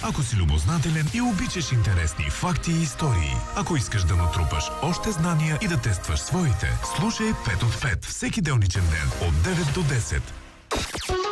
Ако си любознателен и обичаш интересни факти и истории. Ако искаш да натрупаш още знания и да тестваш своите, слушай 5 от 5 всеки делничен ден от 9 до 10.